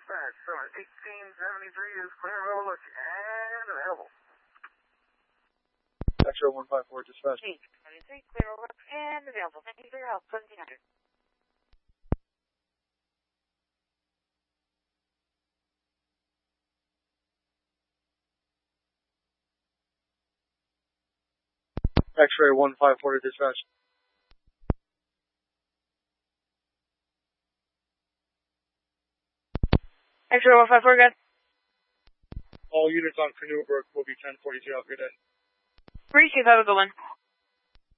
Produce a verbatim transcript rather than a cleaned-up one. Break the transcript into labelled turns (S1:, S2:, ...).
S1: dispatch. So eighteen seventy-three is clear, overlook, and available.
S2: X-ray one five four, dispatch.
S1: eighteen seventy-three, clear, overlook, and available. Thank you for your help, seventeen hundred.
S2: X-ray one five four to dispatch.
S3: X-ray one five four, good.
S2: All units on Canoe Brook will be ten forty-two. Have a good day.
S3: Appreciate, have a good one.